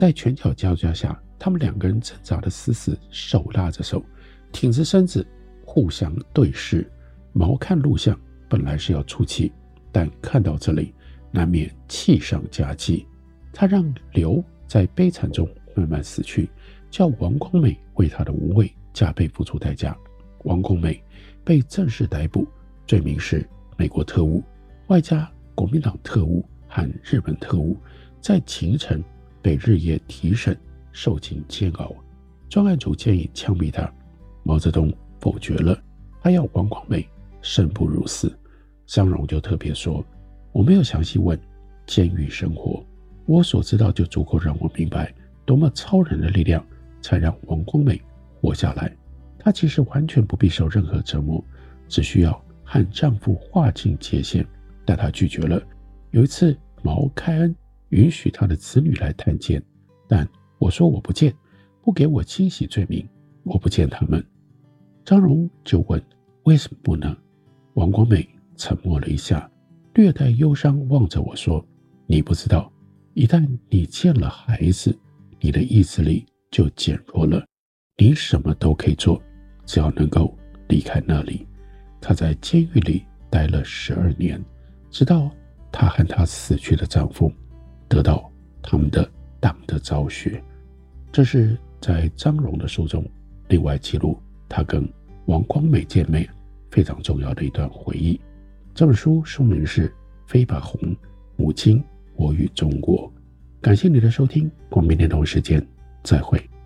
在拳脚交加下，他们两个人挣扎的死死，手拉着手，挺直身子，互相对视。毛看录像本来是要出气，但看到这里，难免气上加气。他让刘在悲惨中慢慢死去，叫王光美为他的无畏加倍付出代价。王光美被正式逮捕，罪名是美国特务，外加国民党特务和日本特务，在秦城被日夜提审，受尽煎熬。专案组建议枪毙他，毛泽东否决了，他要王光美生不如死。张荣就特别说，我没有详细问监狱生活，我所知道就足够让我明白多么超人的力量才让王光美活下来。她其实完全不必受任何折磨，只需要和丈夫划清界限，但她拒绝了。有一次毛开恩允许他的子女来探监，但我说我不见，不给我清洗罪名，我不见他们。张荣就问为什么不呢？王光美沉默了一下，略带忧伤望着我说，你不知道，一旦你见了孩子，你的意志力就减弱了，你什么都可以做，只要能够离开那里。她在监狱里待了12年，直到她和她死去的丈夫得到他们的党的昭雪。这是在张荣的书中另外记录她跟王光美见面非常重要的一段回忆。这本书书名是《飞吧红母亲，我与中国》。感谢你的收听，我们明天同一时间再会。